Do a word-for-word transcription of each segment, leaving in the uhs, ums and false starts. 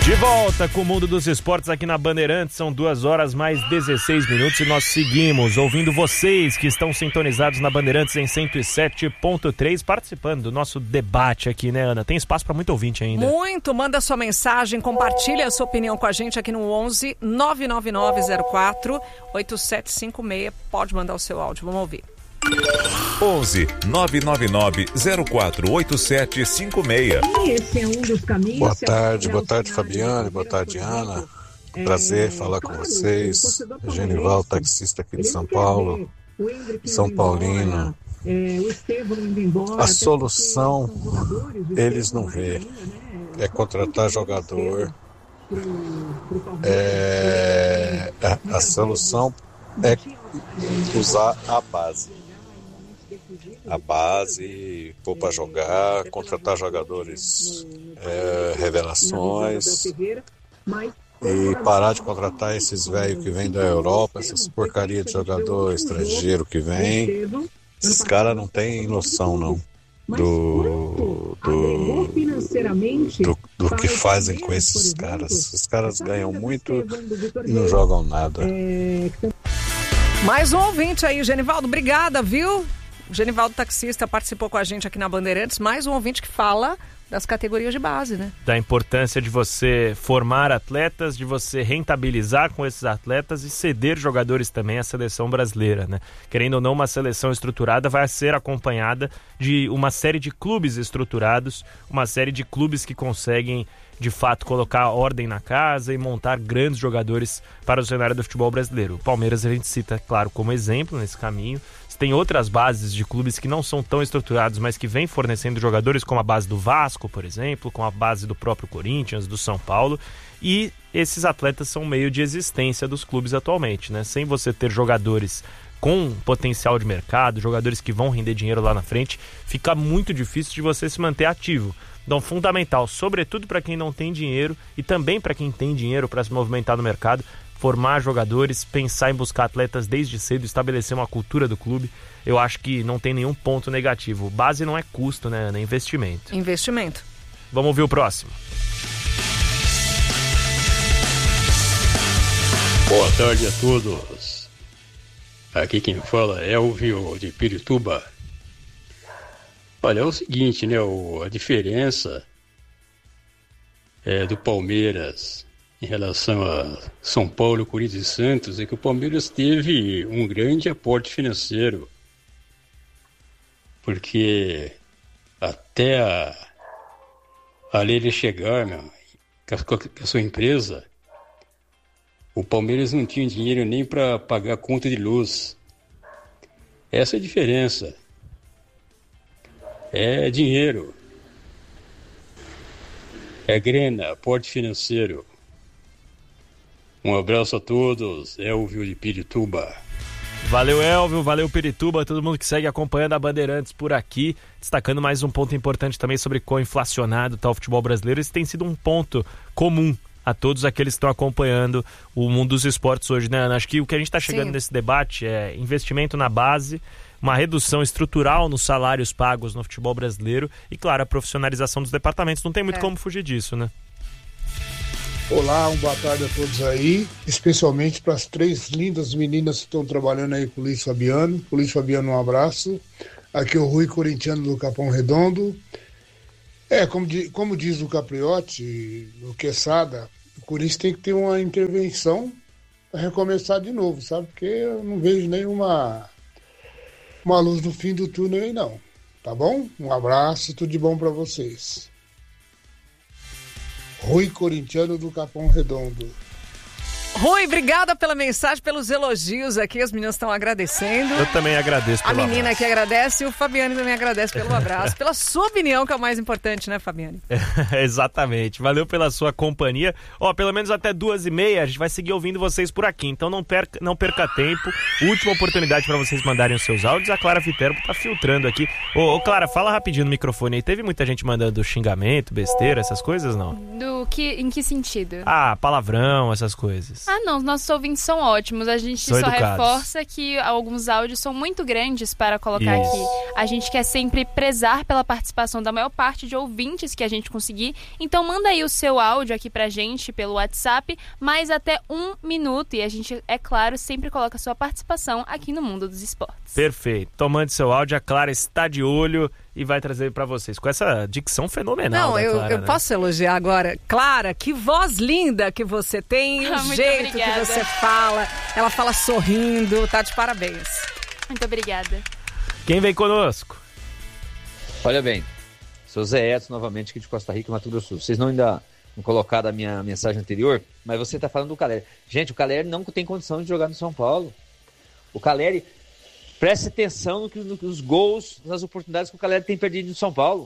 De volta com o Mundo dos Esportes aqui na Bandeirantes, são duas horas mais dezesseis minutos e nós seguimos ouvindo vocês que estão sintonizados na Bandeirantes em cento e sete ponto três, participando do nosso debate aqui, né, Ana? Tem espaço para muito ouvinte ainda. Muito, manda sua mensagem, compartilha a sua opinião com a gente aqui no onze nove nove nove zero quatro oito sete cinco seis, pode mandar o seu áudio, vamos ouvir. onze nove nove nove zero quatro oito sete cinco seis. Esse é um dos caminhos. Boa tarde, boa tarde, Fabiane, boa tarde, Ana. Prazer falar com vocês. Genival, taxista aqui de São Paulo, São Paulino. A solução eles não vê, é contratar jogador. É, a, a solução é usar a base. A base, pôr para jogar, contratar jogadores é, revelações e parar de contratar esses velhos que vêm da Europa, essas porcarias de jogador estrangeiro que vem. Esses caras não têm noção não do, do, do, do que fazem com esses caras. Esses caras ganham muito e não jogam nada. Mais um ouvinte aí, Genivaldo, obrigada, viu? O Genivaldo Taxista participou com a gente aqui na Bandeirantes, mais um ouvinte que fala das categorias de base, né? Da importância de você formar atletas, de você rentabilizar com esses atletas e ceder jogadores também à seleção brasileira, né? Querendo ou não, uma seleção estruturada vai ser acompanhada de uma série de clubes estruturados, uma série de clubes que conseguem, de fato, colocar ordem na casa e montar grandes jogadores para o cenário do futebol brasileiro. O Palmeiras a gente cita, claro, como exemplo nesse caminho. Tem outras bases de clubes que não são tão estruturados, mas que vêm fornecendo jogadores, como a base do Vasco, por exemplo, com a base do próprio Corinthians, do São Paulo, e esses atletas são meio de existência dos clubes atualmente, né? Sem você ter jogadores com potencial de mercado, jogadores que vão render dinheiro lá na frente, fica muito difícil de você se manter ativo. Então, fundamental, sobretudo para quem não tem dinheiro e também para quem tem dinheiro para se movimentar no mercado, formar jogadores, pensar em buscar atletas desde cedo, estabelecer uma cultura do clube. Eu acho que não tem nenhum ponto negativo. Base não é custo, né? É investimento. Investimento. Vamos ouvir o próximo. Boa tarde a todos. Aqui quem fala é Elvio de Pirituba. Olha, é o seguinte, né? O, a diferença é, do Palmeiras em relação a São Paulo, Corinthians e Santos é que o Palmeiras teve um grande aporte financeiro. Porque até a, a Leila chegar, meu, com, a, com a sua empresa, o Palmeiras não tinha dinheiro nem para pagar a conta de luz. Essa é a diferença. É dinheiro. É grana, aporte financeiro. Um abraço a todos, Elvio de Pirituba. Valeu, Elvio, valeu, Pirituba, todo mundo que segue acompanhando a Bandeirantes por aqui, destacando mais um ponto importante também sobre quão inflacionado está o futebol brasileiro. Esse tem sido um ponto comum a todos aqueles que estão acompanhando o mundo dos esportes hoje, né, Ana? Acho que o que a gente está chegando Sim. nesse debate é investimento na base, uma redução estrutural nos salários pagos no futebol brasileiro e, claro, a profissionalização dos departamentos. Não tem muito é. como fugir disso, né? Olá, uma boa tarde a todos aí, especialmente para as três lindas meninas que estão trabalhando aí com o Luiz Fabiano. O Luiz Fabiano, um abraço. Aqui é o Rui Corintiano do Capão Redondo. É, como, como diz o Capriotti, o Quesada, o Corinthians tem que ter uma intervenção para recomeçar de novo, sabe? Porque eu não vejo nenhuma uma luz no fim do túnel aí não, tá bom? Um abraço, tudo de bom para vocês. Rui Corintiano do Capão Redondo. Rui, obrigada pela mensagem, pelos elogios aqui, as meninas estão agradecendo. Eu também agradeço pelo A menina abraço. que agradece e o Fabiane também agradece pelo abraço, pela sua opinião, que é o mais importante, né, Fabiane? É, exatamente, valeu pela sua companhia. Ó, pelo menos até duas e meia a gente vai seguir ouvindo vocês por aqui, então não perca, não perca tempo. Última oportunidade para vocês mandarem os seus áudios, a Clara Viterbo tá filtrando aqui. Ô, ô, Clara, fala rapidinho no microfone aí, teve muita gente mandando xingamento, besteira, essas coisas, não? Do que, em que sentido? Ah, palavrão, essas coisas. ouvintes? Ah, não, os nossos ouvintes são ótimos. A gente são só educados. reforça que alguns áudios são muito grandes para colocar Isso. aqui. A gente quer sempre prezar pela participação da maior parte de ouvintes que a gente conseguir. Então manda aí o seu áudio aqui pra gente pelo WhatsApp, mais até um minuto. E a gente, é claro, sempre coloca a sua participação aqui no Mundo dos Esportes. Perfeito. Tomando seu áudio, a Clara está de olho e vai trazer para vocês com essa dicção fenomenal. Não, da eu, Clara, eu né? posso elogiar agora. Clara, que voz linda que você tem, o Muito jeito obrigada. que você fala. Ela fala sorrindo, tá de parabéns. Muito obrigada. Quem vem conosco? Olha bem, sou Zé Edson novamente aqui de Costa Rica, Mato Grosso do Sul. Vocês não ainda não colocaram a minha mensagem anterior, mas você está falando do Caleri. Gente, o Caleri não tem condição de jogar no São Paulo. O Caleri, preste atenção no que, nos gols, nas oportunidades que o Caleri tem perdido no São Paulo.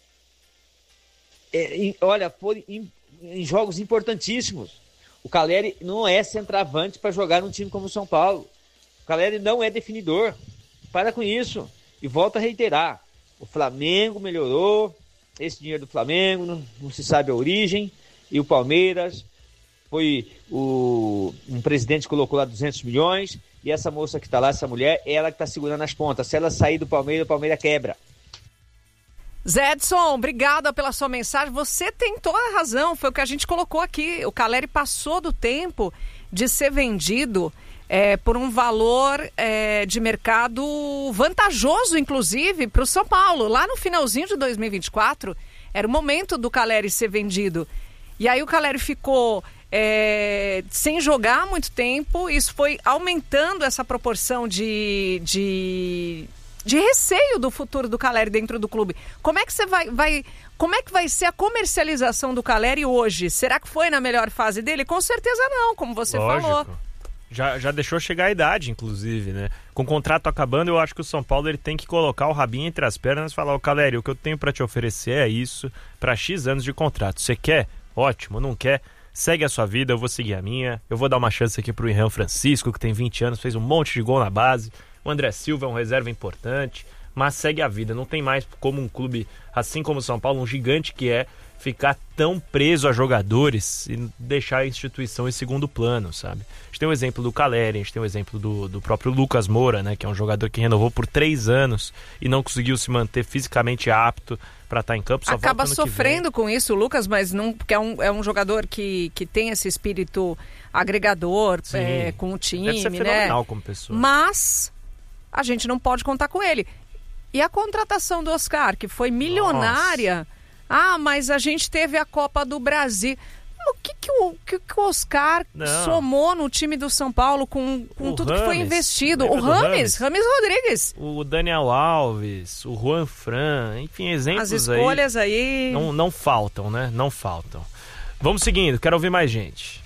É, em, olha, por, em, em jogos importantíssimos. O Caleri não é centroavante para jogar num time como o São Paulo. O Caleri não é definidor. Para com isso. E volto a reiterar. O Flamengo melhorou. Esse dinheiro do Flamengo, não, não se sabe a origem. E o Palmeiras foi o, um presidente que colocou lá duzentos milhões. E essa moça que está lá, essa mulher, é ela que está segurando as pontas. Se ela sair do Palmeiras, o Palmeiras quebra. Zé Edson, obrigada pela sua mensagem. Você tem toda a razão, foi o que a gente colocou aqui. O Caleri passou do tempo de ser vendido é, por um valor é, de mercado vantajoso, inclusive, para o São Paulo. Lá no finalzinho de dois mil e vinte e quatro, era o momento do Caleri ser vendido. E aí o Caleri ficou é, sem jogar há muito tempo. Isso foi aumentando essa proporção de... de... de receio do futuro do Caleri dentro do clube. Como é que você vai, vai, como é que vai ser a comercialização do Caleri hoje? Será que foi na melhor fase dele? Com certeza não, como você Lógico. falou. Já, já deixou chegar a idade, inclusive, né? Com o contrato acabando, eu acho que o São Paulo ele tem que colocar o rabinho entre as pernas e falar: ô Caleri, o que eu tenho pra te oferecer é isso, pra X anos de contrato. Você quer? Ótimo. Não quer? Segue a sua vida, eu vou seguir a minha. Eu vou dar uma chance aqui pro Irã Francisco, que tem vinte anos, fez um monte de gol na base. O André Silva é um reserva importante, mas segue a vida. Não tem mais como um clube, assim como o São Paulo, um gigante que é, ficar tão preso a jogadores e deixar a instituição em segundo plano, sabe? A gente tem o exemplo do Caleri, a gente tem o exemplo do, do próprio Lucas Moura, né, que é um jogador que renovou por três anos e não conseguiu se manter fisicamente apto para estar em campo. Só Acaba volta ano sofrendo com isso, Lucas, mas não, porque é um, é um jogador que, que tem esse espírito agregador é, com o time, deve ser né? fenomenal como pessoa. Mas a gente não pode contar com ele. E a contratação do Oscar, que foi milionária. Nossa. Ah, mas a gente teve a Copa do Brasil. O que, que, o, que, que o Oscar não. somou no time do São Paulo com, com tudo Rames, que foi investido? O Rames, Rames, Rames Rodrigues. O Daniel Alves, o Juan Fran, enfim, exemplos aí. As escolhas aí... aí... Não, não faltam, né? Não faltam. Vamos seguindo, quero ouvir mais gente.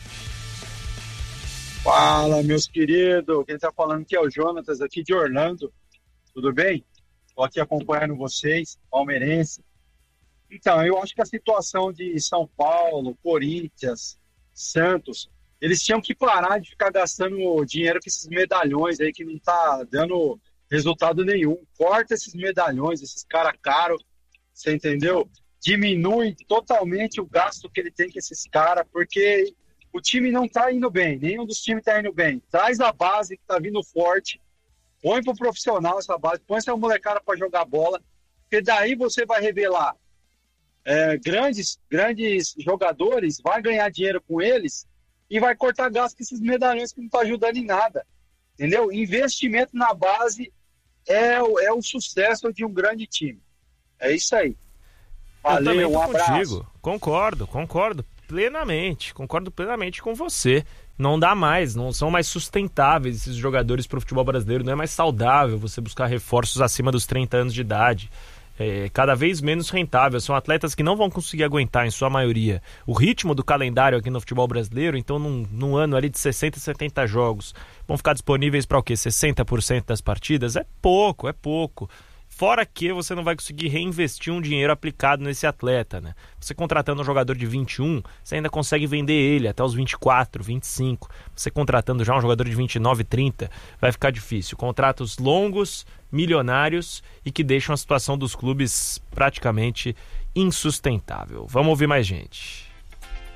Fala, meus queridos. Quem tá falando aqui é o Jonatas, aqui de Orlando. Tudo bem? Tô aqui acompanhando vocês, palmeirense. Então, eu acho que a situação de São Paulo, Corinthians, Santos, eles tinham que parar de ficar gastando dinheiro com esses medalhões aí que não tá dando resultado nenhum. Corta esses medalhões, esses caras caros, você entendeu? Diminui totalmente o gasto que ele tem com esses caras, porque o time não tá indo bem, nenhum dos times tá indo bem. Traz a base que tá vindo forte, põe pro profissional essa base, põe essa molecada para jogar bola, porque daí você vai revelar É, grandes, grandes jogadores, vai ganhar dinheiro com eles e vai cortar gasto com esses medalhões que não estão ajudando em nada, entendeu? Investimento na base é, é o sucesso de um grande time. É isso aí. Valeu, um abraço. Contigo. Concordo, concordo plenamente, concordo plenamente com você. Não dá mais, não são mais sustentáveis esses jogadores para o futebol brasileiro, não é mais saudável você buscar reforços acima dos trinta anos de idade. É, cada vez menos rentável, são atletas que não vão conseguir aguentar, em sua maioria, o ritmo do calendário aqui no futebol brasileiro. Então num, num ano ali de sessenta, setenta jogos, vão ficar disponíveis para o quê? sessenta por cento das partidas? É pouco, é pouco. Fora que você não vai conseguir reinvestir um dinheiro aplicado nesse atleta, né? Você contratando um jogador de vinte e um, você ainda consegue vender ele até os vinte e quatro, vinte e cinco. Você contratando já um jogador de vinte e nove, trinta, vai ficar difícil. Contratos longos, milionários e que deixam a situação dos clubes praticamente insustentável. Vamos ouvir mais gente.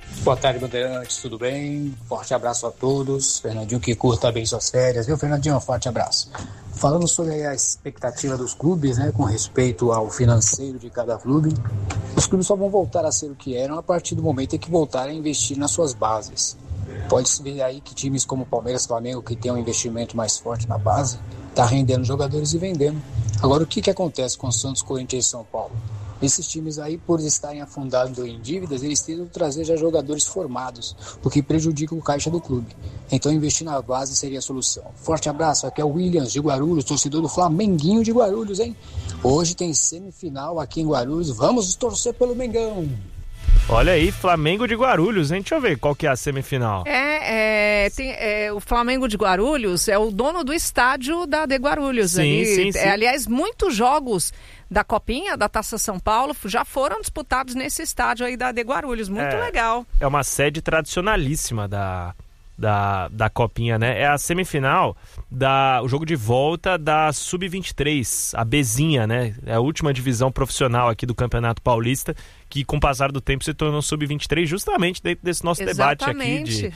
Boa tarde, Bandeirantes, tudo bem? Forte abraço a todos. Fernandinho, que curta bem suas férias, viu, Fernandinho? Forte abraço. Falando sobre a expectativa dos clubes, né, com respeito ao financeiro de cada clube, os clubes só vão voltar a ser o que eram a partir do momento em que voltarem a investir nas suas bases. Pode-se ver aí que times como Palmeiras e Flamengo, que tem um investimento mais forte na base, tá rendendo jogadores e vendendo. Agora, o que, que acontece com o Santos, Corinthians e São Paulo? Esses times aí, por estarem afundados em dívidas, eles tentam trazer já jogadores formados, o que prejudica o caixa do clube. Então, investir na base seria a solução. Forte abraço, aqui é o Williams de Guarulhos, torcedor do Flamenguinho de Guarulhos, hein? Hoje tem semifinal aqui em Guarulhos, vamos torcer pelo Mengão. Olha aí, Flamengo de Guarulhos, hein? Deixa eu ver qual que é a semifinal. É, é, tem, é o Flamengo de Guarulhos é o dono do estádio da de Guarulhos. Sim, ali. sim, sim. É, aliás, muitos jogos da Copinha, da Taça São Paulo, já foram disputados nesse estádio aí da de Guarulhos. Muito é, legal. É uma sede tradicionalíssima da, da, da Copinha, né? É a semifinal, da, o jogo de volta da sub vinte e três, a Bezinha, né? É a última divisão profissional aqui do Campeonato Paulista, que com o passar do tempo se tornou sub vinte e três, justamente dentro desse nosso Exatamente. debate aqui de,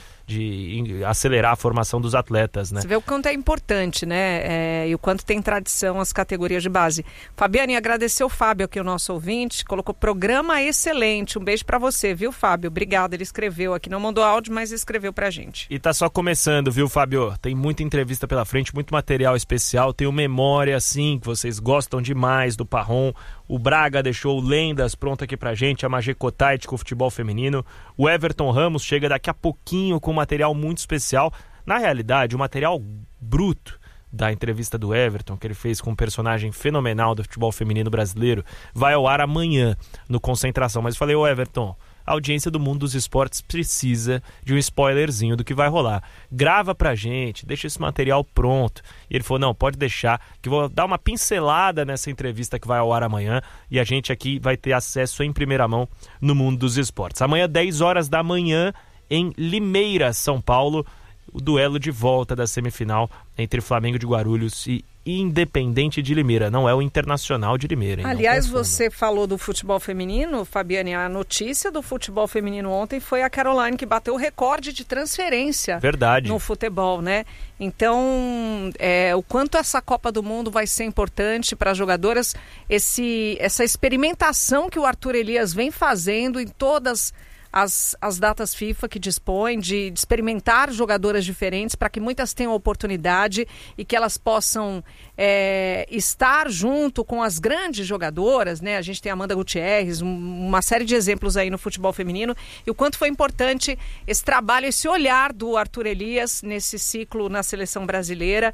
de acelerar a formação dos atletas, né? Você vê o quanto é importante, né? É, e o quanto tem tradição as categorias de base. Fabiane, agradecer o Fábio aqui, o nosso ouvinte, colocou programa excelente. Um beijo pra você, viu, Fábio? Obrigado, ele escreveu aqui, não mandou áudio, mas escreveu pra gente. E tá só começando, viu, Fábio? Tem muita entrevista pela frente, muito material especial, tem o Memória, assim, que vocês gostam demais do Parrom. O Braga deixou lendas pronto aqui pra gente, a Magé Cotait com o futebol feminino. O Everton Ramos chega daqui a pouquinho com material muito especial. Na realidade, o material bruto da entrevista do Everton, que ele fez com um personagem fenomenal do futebol feminino brasileiro, vai ao ar amanhã no Concentração. Mas eu falei, ô Everton, a audiência do mundo dos esportes precisa de um spoilerzinho do que vai rolar. Grava pra gente, deixa esse material pronto. E ele falou, não, pode deixar, que vou dar uma pincelada nessa entrevista que vai ao ar amanhã e a gente aqui vai ter acesso em primeira mão no mundo dos esportes. Amanhã, dez horas da manhã, em Limeira, São Paulo, o duelo de volta da semifinal entre Flamengo de Guarulhos e Independente de Limeira, não é o Internacional de Limeira. Hein? Aliás, você falou do futebol feminino, Fabiane, a notícia do futebol feminino ontem foi a Caroline, que bateu o recorde de transferência. Verdade. No futebol, né? Então, é, o quanto essa Copa do Mundo vai ser importante para as jogadoras, esse, essa experimentação que o Arthur Elias vem fazendo em todas As, as datas FIFA que dispõem de, de experimentar jogadoras diferentes para que muitas tenham oportunidade e que elas possam é, estar junto com as grandes jogadoras, né? A gente tem a Amanda Gutierrez, um, uma série de exemplos aí no futebol feminino, e o quanto foi importante esse trabalho, esse olhar do Arthur Elias nesse ciclo na seleção brasileira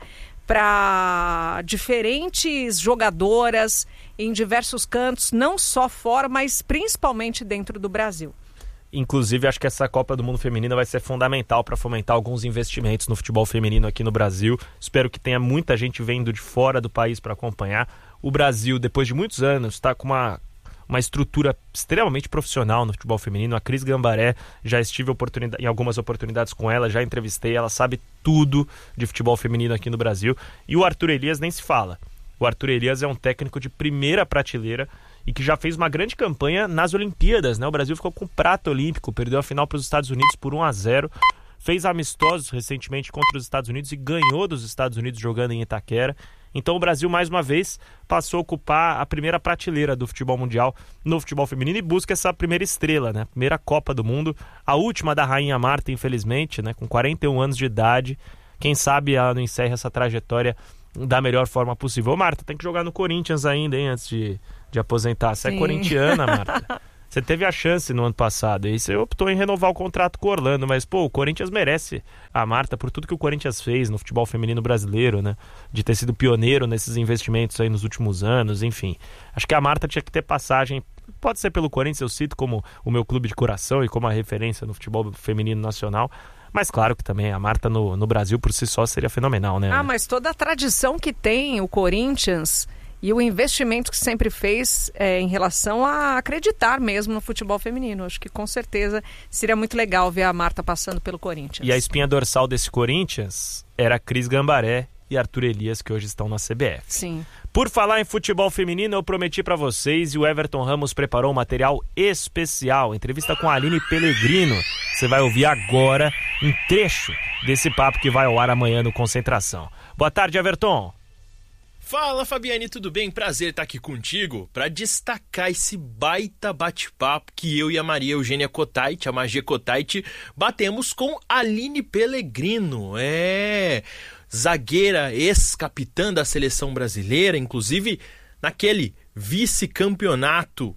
para diferentes jogadoras em diversos cantos, não só fora, mas principalmente dentro do Brasil. Inclusive, acho que essa Copa do Mundo Feminina vai ser fundamental para fomentar alguns investimentos no futebol feminino aqui no Brasil. Espero que tenha muita gente vindo de fora do país para acompanhar. O Brasil, depois de muitos anos, está com uma, uma estrutura extremamente profissional no futebol feminino. A Cris Gambaré, já estive oportunidade, em algumas oportunidades com ela, já entrevistei, ela sabe tudo de futebol feminino aqui no Brasil. E o Arthur Elias nem se fala. O Arthur Elias é um técnico de primeira prateleira e que já fez uma grande campanha nas Olimpíadas, né? O Brasil ficou com prata olímpico, perdeu a final para os Estados Unidos por um a zero, fez amistosos recentemente contra os Estados Unidos e ganhou dos Estados Unidos jogando em Itaquera. Então o Brasil, mais uma vez, passou a ocupar a primeira prateleira do futebol mundial no futebol feminino e busca essa primeira estrela, né? Primeira Copa do Mundo, a última da Rainha Marta, infelizmente, né? Com quarenta e um anos de idade. Quem sabe ela não encerra essa trajetória da melhor forma possível. Ô, Marta, tem que jogar no Corinthians ainda, hein, antes de, de aposentar. Você Sim. é corintiana, Marta. Você teve a chance no ano passado e você optou em renovar o contrato com o Orlando, mas, pô, o Corinthians merece a Marta por tudo que o Corinthians fez no futebol feminino brasileiro, né? De ter sido pioneiro nesses investimentos aí nos últimos anos, enfim. Acho que a Marta tinha que ter passagem, pode ser pelo Corinthians, eu cito como o meu clube de coração e como a referência no futebol feminino nacional. Mas claro que também a Marta no, no Brasil por si só seria fenomenal, né? Ah, mas toda a tradição que tem o Corinthians e o investimento que sempre fez é, em relação a acreditar mesmo no futebol feminino. Acho que com certeza seria muito legal ver a Marta passando pelo Corinthians. E a espinha dorsal desse Corinthians era Cris Gambaré e Arthur Elias, que hoje estão na C B F. Sim. Por falar em futebol feminino, eu prometi para vocês e o Everton Ramos preparou um material especial, entrevista com a Aline Pellegrino. Você vai ouvir agora um trecho desse papo que vai ao ar amanhã no Concentração. Boa tarde, Everton. Fala, Fabiane, tudo bem? Prazer estar aqui contigo para destacar esse baita bate-papo que eu e a Maria Eugênia Cotait, a Magia Cotait, batemos com Aline Pellegrino. É, zagueira, ex-capitã da seleção brasileira, inclusive naquele vice-campeonato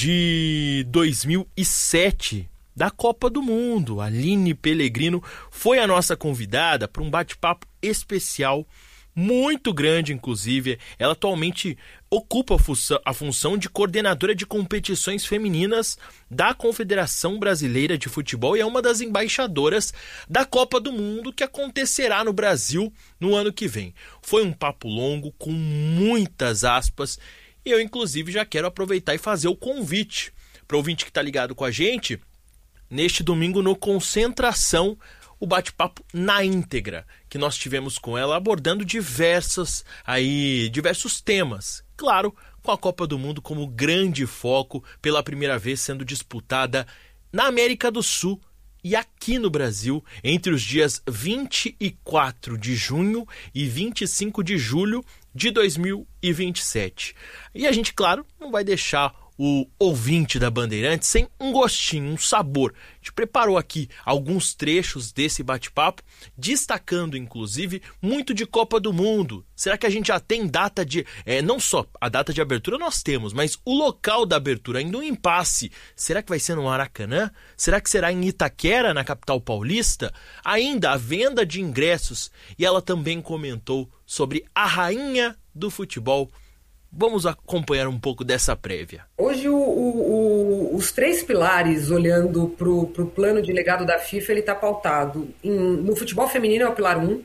de dois mil e sete da Copa do Mundo. Aline Pellegrino foi a nossa convidada para um bate-papo especial, muito grande, inclusive. Ela atualmente ocupa a função, a função de coordenadora de competições femininas da Confederação Brasileira de Futebol e é uma das embaixadoras da Copa do Mundo que acontecerá no Brasil no ano que vem. Foi um papo longo, com muitas aspas, e eu, inclusive, já quero aproveitar e fazer o convite para o ouvinte que está ligado com a gente neste domingo no Concentração, o bate-papo na íntegra que nós tivemos com ela, abordando diversos, aí, diversos temas. Claro, com a Copa do Mundo como grande foco, pela primeira vez sendo disputada na América do Sul e aqui no Brasil, entre os dias vinte e quatro de junho e vinte e cinco de julho de dois mil e vinte e sete. E a gente, claro, não vai deixar o ouvinte da Bandeirantes sem um gostinho, um sabor. A gente preparou aqui alguns trechos desse bate-papo, destacando inclusive muito de Copa do Mundo. Será que a gente já tem data de... É, não só a data de abertura nós temos, mas o local da abertura, ainda um impasse. Será que vai ser no Maracanã? Será que será em Itaquera, na capital paulista? Ainda a venda de ingressos. E ela também comentou sobre a rainha do futebol. Vamos acompanhar um pouco dessa prévia. Hoje, o, o, o, os três pilares, olhando para o plano de legado da FIFA, ele está pautado. Em, no futebol feminino é o pilar um,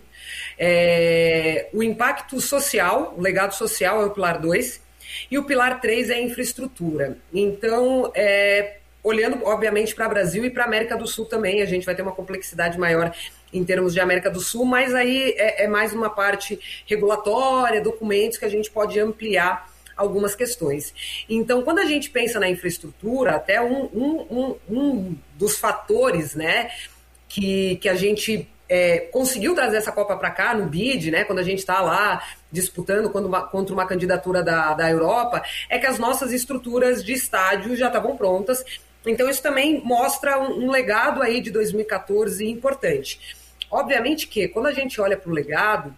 é, o impacto social, o legado social é o pilar dois, e o pilar três é a infraestrutura. Então, é, olhando, obviamente, para o Brasil e para a América do Sul também, a gente vai ter uma complexidade maior em termos de América do Sul, mas aí é, é mais uma parte regulatória, documentos que a gente pode ampliar algumas questões. Então, quando a gente pensa na infraestrutura, até um, um, um, um dos fatores, né, que, que a gente é, conseguiu trazer essa Copa para cá, no bid, né, quando a gente está lá disputando quando uma, contra uma candidatura da, da Europa, é que as nossas estruturas de estádio já estavam prontas. Então, isso também mostra um, um legado aí de dois mil e catorze importante. Obviamente que, quando a gente olha para o legado,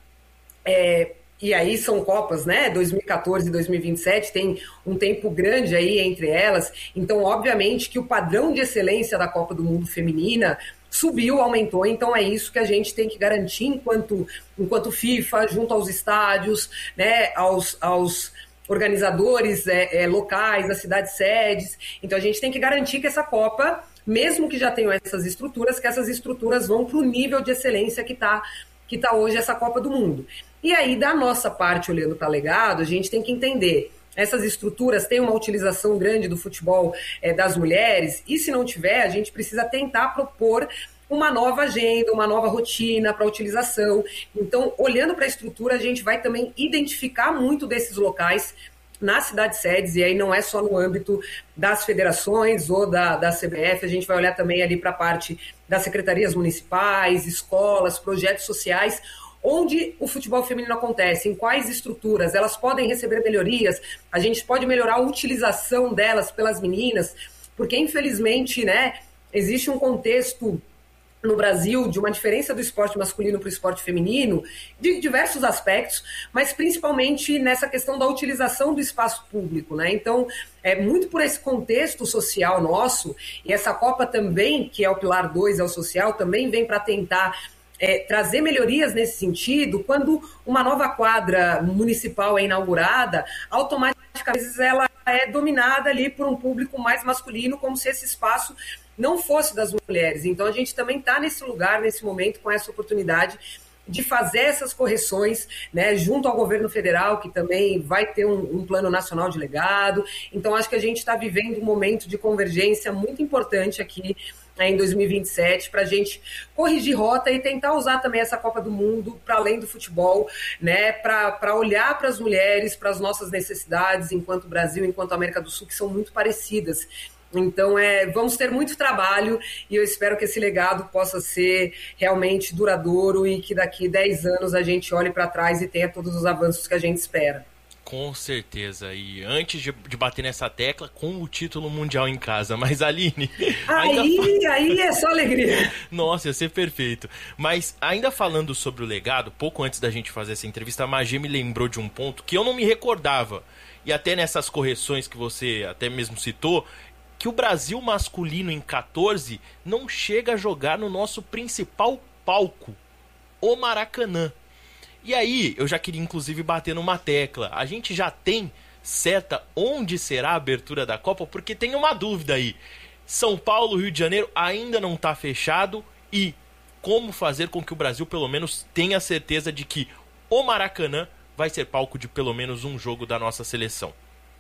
é, e aí são Copas, né, dois mil e catorze e dois mil e vinte e sete, tem um tempo grande aí entre elas, então, obviamente, que o padrão de excelência da Copa do Mundo feminina subiu, aumentou, então é isso que a gente tem que garantir enquanto, enquanto FIFA, junto aos estádios, né, aos... aos organizadores é, é, locais, das cidades sedes. Então a gente tem que garantir que essa Copa, mesmo que já tenham essas estruturas, que essas estruturas vão para o nível de excelência que está que tá hoje essa Copa do Mundo. E aí, da nossa parte, olhando para legado, a gente tem que entender, essas estruturas têm uma utilização grande do futebol é, das mulheres, e se não tiver, a gente precisa tentar propor uma nova agenda, uma nova rotina para utilização. Então, olhando para a estrutura, a gente vai também identificar muito desses locais nas cidades sedes, e aí não é só no âmbito das federações ou da, da C B F, a gente vai olhar também ali para a parte das secretarias municipais, escolas, projetos sociais, onde o futebol feminino acontece, em quais estruturas, elas podem receber melhorias, a gente pode melhorar a utilização delas pelas meninas, porque infelizmente, né, existe um contexto no Brasil de uma diferença do esporte masculino para o esporte feminino, de diversos aspectos, mas principalmente nessa questão da utilização do espaço público, né? Então, é muito por esse contexto social nosso, e essa Copa também, que é o pilar dois, é o social, também vem para tentar é, trazer melhorias nesse sentido. Quando uma nova quadra municipal é inaugurada, automaticamente ela é dominada ali por um público mais masculino, como se esse espaço não fosse das mulheres. Então a gente também está nesse lugar, nesse momento, com essa oportunidade de fazer essas correções, né, junto ao governo federal, que também vai ter um, um plano nacional de legado. Então acho que a gente está vivendo um momento de convergência muito importante aqui né, em dois mil e vinte e sete, para a gente corrigir rota e tentar usar também essa Copa do Mundo para além do futebol, né, para olhar para as mulheres, para as nossas necessidades enquanto Brasil, enquanto América do Sul, que são muito parecidas. Então, é, vamos ter muito trabalho e eu espero que esse legado possa ser realmente duradouro e que daqui dez anos a gente olhe para trás e tenha todos os avanços que a gente espera. Com certeza. E antes de, de bater nessa tecla, com o título mundial em casa. Mas, Aline... Aí, ainda... aí é só alegria. Nossa, ia ser perfeito. Mas, ainda falando sobre o legado, pouco antes da gente fazer essa entrevista, a Magê me lembrou de um ponto que eu não me recordava. E até nessas correções que você até mesmo citou, que o Brasil masculino em quatorze não chega a jogar no nosso principal palco, o Maracanã. E aí, eu já queria inclusive bater numa tecla. A gente já tem certa onde será a abertura da Copa, porque tem uma dúvida aí. São Paulo, Rio de Janeiro ainda não está fechado, e como fazer com que o Brasil pelo menos tenha certeza de que o Maracanã vai ser palco de pelo menos um jogo da nossa seleção?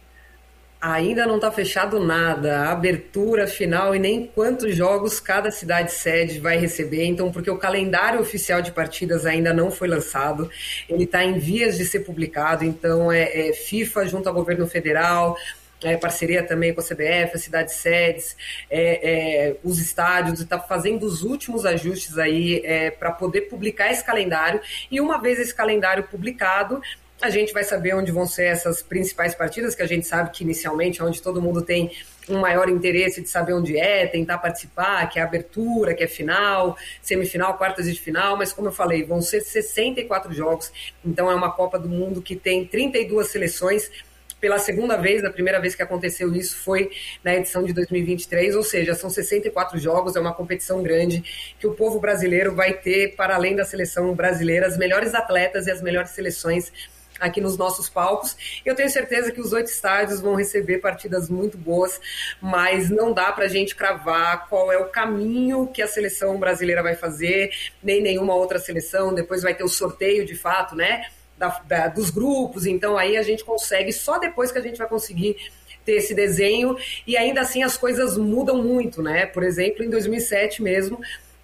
Ainda não está fechado nada, a abertura final e nem quantos jogos cada cidade sede vai receber, então porque o calendário oficial de partidas ainda não foi lançado, ele está em vias de ser publicado, então é, é FIFA junto ao governo federal, é, parceria também com a C B F, as cidades sedes, é, é, os estádios, está fazendo os últimos ajustes aí é, para poder publicar esse calendário, e uma vez esse calendário publicado, a gente vai saber onde vão ser essas principais partidas, que a gente sabe que inicialmente é onde todo mundo tem um maior interesse de saber onde é, tentar participar, que é abertura, que é final, semifinal, quartas de final, mas como eu falei, vão ser sessenta e quatro jogos, então é uma Copa do Mundo que tem trinta e duas seleções, pela segunda vez, a primeira vez que aconteceu isso foi na edição de dois mil e vinte e três, ou seja, são sessenta e quatro jogos, é uma competição grande que o povo brasileiro vai ter, para além da seleção brasileira, as melhores atletas e as melhores seleções aqui nos nossos palcos. Eu tenho certeza que os oito estádios vão receber partidas muito boas, mas não dá para a gente cravar qual é o caminho que a seleção brasileira vai fazer, nem nenhuma outra seleção. Depois vai ter o sorteio de fato, né, da, da, dos grupos, então aí a gente consegue, só depois que a gente vai conseguir ter esse desenho, e ainda assim as coisas mudam muito, né? Por exemplo, em dois mil e sete mesmo,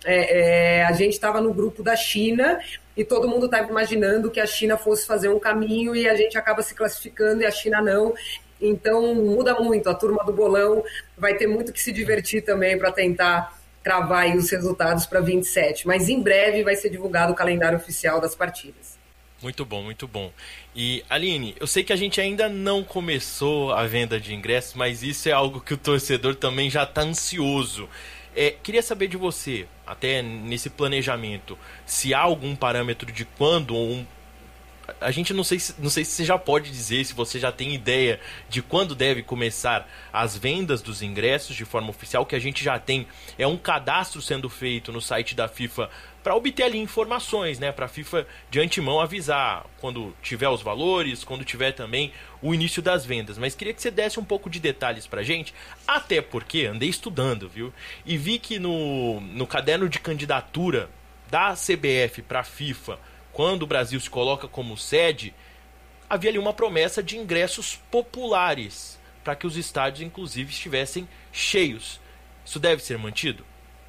é, é, a gente estava no grupo da China e todo mundo estava imaginando que a China fosse fazer um caminho e a gente acaba se classificando e a China não. Então muda muito, a turma do bolão vai ter muito que se divertir também para tentar cravar aí os resultados para vinte e sete, mas em breve vai ser divulgado o calendário oficial das partidas. Muito bom, muito bom. E, Aline, eu sei que a gente ainda não começou a venda de ingressos, mas isso é algo que o torcedor também já está ansioso. É, queria saber de você, até nesse planejamento, se há algum parâmetro de quando, ou um, a gente não sei, se, não sei se você já pode dizer, se você já tem ideia de quando deve começar as vendas dos ingressos de forma oficial, que a gente já tem, é um cadastro sendo feito no site da FIFA para obter ali informações, né, para a FIFA de antemão avisar quando tiver os valores, quando tiver também o início das vendas. Mas queria que você desse um pouco de detalhes pra gente, até porque andei estudando, viu? E vi que no, no caderno de candidatura da C B F para a FIFA, quando o Brasil se coloca como sede, havia ali uma promessa de ingressos populares, para que os estádios inclusive estivessem cheios. Isso deve ser mantido?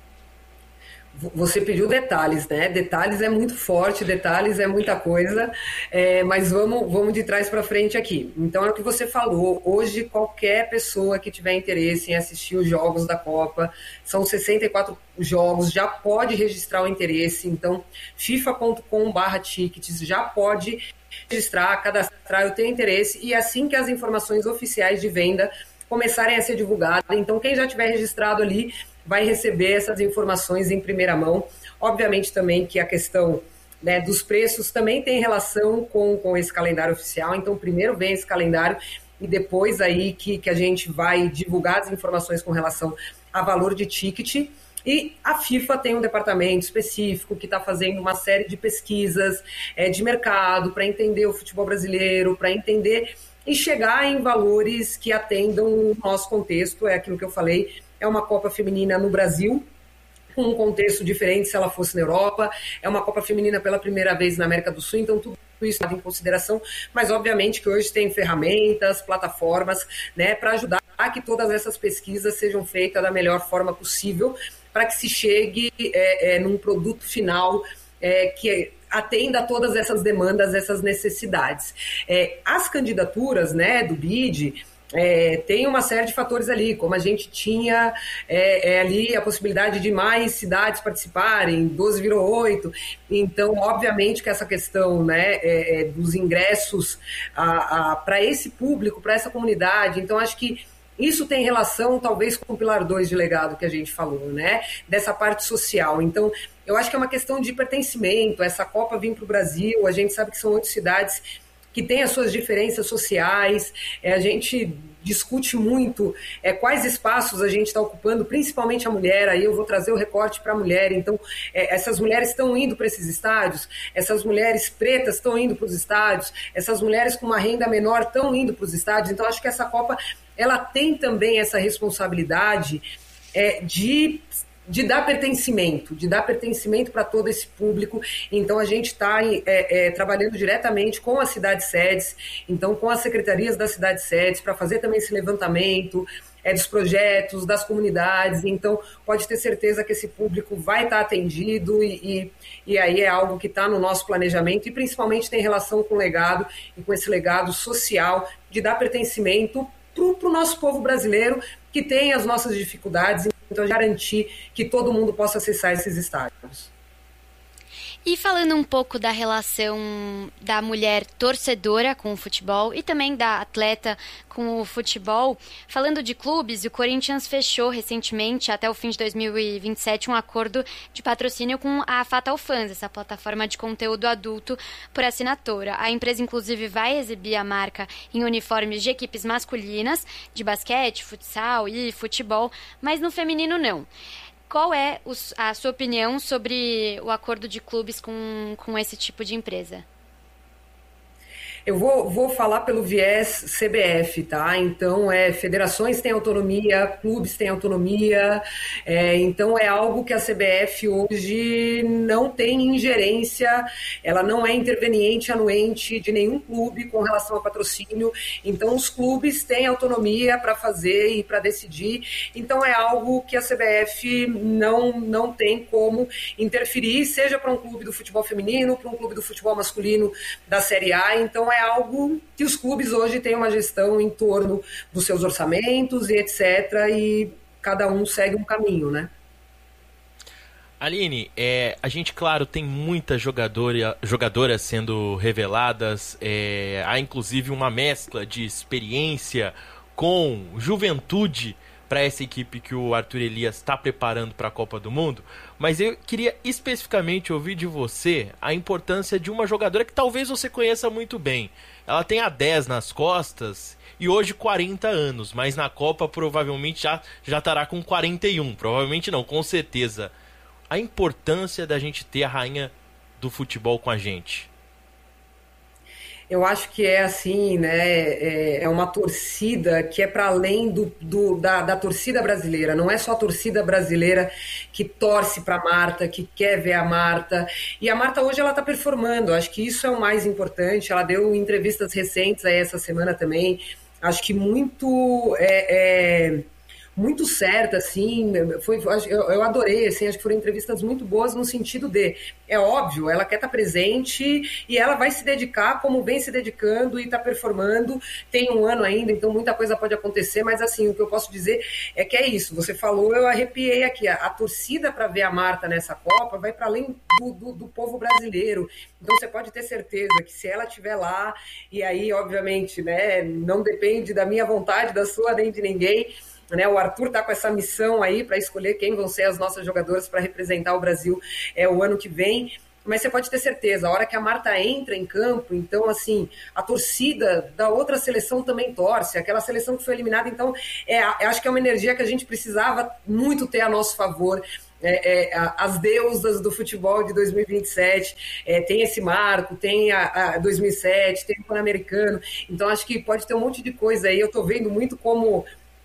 Você pediu detalhes, né? Detalhes é muito forte, detalhes é muita coisa, é, mas vamos, vamos de trás para frente aqui. Então é o que você falou, hoje qualquer pessoa que tiver interesse em assistir os jogos da Copa, são sessenta e quatro jogos, já pode registrar o interesse, então fifa ponto com barra tickets, já pode registrar, cadastrar, eu tenho interesse, e assim que as informações oficiais de venda começarem a ser divulgadas, então quem já tiver registrado ali vai receber essas informações em primeira mão. Obviamente também que a questão, né, dos preços também tem relação com, com esse calendário oficial, então primeiro vem esse calendário e depois aí que, que a gente vai divulgar as informações com relação a valor de ticket. E a FIFA tem um departamento específico que está fazendo uma série de pesquisas é, de mercado para entender o futebol brasileiro, para entender e chegar em valores que atendam o nosso contexto, é aquilo que eu falei, é uma Copa Feminina no Brasil, com um contexto diferente se ela fosse na Europa, é uma Copa Feminina pela primeira vez na América do Sul, então tudo isso está em consideração, mas obviamente que hoje tem ferramentas, plataformas, né, para ajudar a que todas essas pesquisas sejam feitas da melhor forma possível, para que se chegue é, é, num produto final é, que atenda a todas essas demandas, essas necessidades. É, as candidaturas, né, do B I D, É, tem uma série de fatores ali, como a gente tinha é, é, ali a possibilidade de mais cidades participarem, doze virou oito, então obviamente que essa questão, né, é, é, dos ingressos para esse público, para essa comunidade, então acho que isso tem relação talvez com o pilar dois de legado que a gente falou, né, dessa parte social. Então eu acho que é uma questão de pertencimento, essa Copa vir para o Brasil, a gente sabe que são oito cidades que tem as suas diferenças sociais, é, a gente discute muito é, quais espaços a gente está ocupando, principalmente a mulher, aí eu vou trazer o recorte para a mulher, então é, essas mulheres estão indo para esses estádios, essas mulheres pretas estão indo para os estádios, essas mulheres com uma renda menor estão indo para os estádios, então acho que essa Copa, ela tem também essa responsabilidade é, de... de dar pertencimento, de dar pertencimento para todo esse público. Então a gente está é, é, trabalhando diretamente com as cidades sedes, então com as secretarias das cidades sedes, para fazer também esse levantamento é, dos projetos, das comunidades, então pode ter certeza que esse público vai estar atendido e, e, e aí é algo que está no nosso planejamento e principalmente tem relação com o legado e com esse legado social de dar pertencimento para o nosso povo brasileiro que tem as nossas dificuldades, então garantir que todo mundo possa acessar esses estádios. E falando um pouco da relação da mulher torcedora com o futebol e também da atleta com o futebol, falando de clubes, o Corinthians fechou recentemente, até o fim de dois mil e vinte e sete, um acordo de patrocínio com a Fatal Fans, essa plataforma de conteúdo adulto por assinatura. A empresa, inclusive, vai exibir a marca em uniformes de equipes masculinas, de basquete, futsal e futebol, mas no feminino não. Qual é a sua opinião sobre o acordo de clubes com, com esse tipo de empresa? Eu vou, vou falar pelo viés C B F, tá? Então, é, federações têm autonomia, clubes têm autonomia, é, então é algo que a C B F hoje não tem ingerência, ela não é interveniente, anuente de nenhum clube com relação a patrocínio, então os clubes têm autonomia para fazer e para decidir, então é algo que a C B F não, não tem como interferir, seja para um clube do futebol feminino, para um clube do futebol masculino da Série A, então é algo que os clubes hoje têm uma gestão em torno dos seus orçamentos e etcétera. E cada um segue um caminho, né? Aline, é, a gente, claro, tem muitas jogadora, jogadoras sendo reveladas, é, há inclusive uma mescla de experiência com juventude para essa equipe que o Arthur Elias está preparando para a Copa do Mundo, mas eu queria especificamente ouvir de você a importância de uma jogadora que talvez você conheça muito bem. Ela tem a dez nas costas e hoje quarenta anos, mas na Copa provavelmente já, já estará com quarenta e um, provavelmente não, com certeza. A importância da gente ter a rainha do futebol com a gente. Eu acho que é assim, né? É uma torcida que é para além do, do, da, da torcida brasileira. Não é só a torcida brasileira que torce para a Marta, que quer ver a Marta. E a Marta hoje ela está performando. Acho que isso é o mais importante. Ela deu entrevistas recentes aí essa semana também. Acho que muito... É, é... muito certa, assim, foi, eu, eu adorei, assim, acho que foram entrevistas muito boas no sentido de, é óbvio, ela quer estar presente e ela vai se dedicar como vem se dedicando e está performando, tem um ano ainda, então muita coisa pode acontecer, mas assim, o que eu posso dizer é que é isso, você falou, eu arrepiei aqui, a, a torcida para ver a Marta nessa Copa vai para além do, do, do povo brasileiro, então você pode ter certeza que se ela estiver lá, e aí, obviamente, né, não depende da minha vontade, da sua, nem de ninguém, né, o Arthur está com essa missão aí para escolher quem vão ser as nossas jogadoras para representar o Brasil é, o ano que vem, mas você pode ter certeza, a hora que a Marta entra em campo, então assim, a torcida da outra seleção também torce, aquela seleção que foi eliminada, então é, acho que é uma energia que a gente precisava muito ter a nosso favor. É, é, as deusas do futebol de dois mil e vinte e sete, é, tem esse marco, tem a, a dois mil e sete, tem o Pan-Americano, então acho que pode ter um monte de coisa aí, eu estou vendo muito como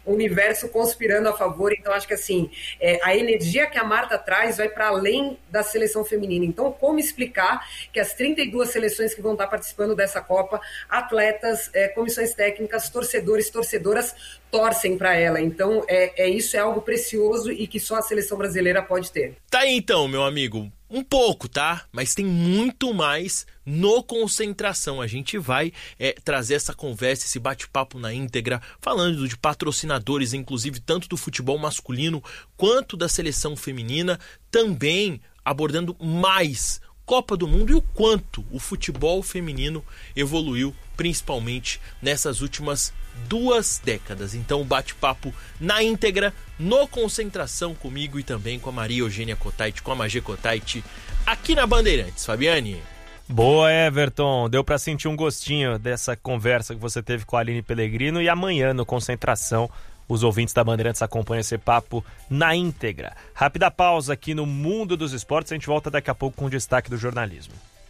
o universo conspirando a favor. Então, acho que assim, é, a energia que a Marta traz vai para além da seleção feminina. Então, como explicar que as trinta e duas seleções que vão estar participando dessa Copa, atletas, é, comissões técnicas, torcedores, torcedoras, torcem para ela. Então, é, é isso é algo precioso e que só a seleção brasileira pode ter. Tá aí então, meu amigo. Um pouco, tá? Mas tem muito mais no Concentração. A gente vai é, trazer essa conversa, esse bate-papo na íntegra, falando de patrocinadores, inclusive tanto do futebol masculino quanto da seleção feminina, também abordando mais Copa do Mundo e o quanto o futebol feminino evoluiu, principalmente nessas últimas duas décadas. Então, bate-papo na íntegra, no Concentração, comigo e também com a Maria Eugênia Cotait, com a Magê Cotait, aqui na Bandeirantes. Fabiane? Boa, Everton. Deu pra sentir um gostinho dessa conversa que você teve com a Aline Pellegrino, e amanhã no Concentração os ouvintes da Bandeirantes acompanham esse papo na íntegra. Rápida pausa aqui no Mundo dos Esportes, a gente volta daqui a pouco com o destaque do jornalismo.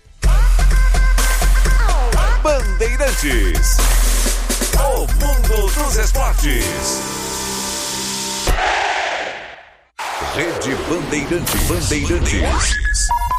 Bandeirantes, o Mundo dos Esportes. Rede Bandeirantes. Bandeirantes.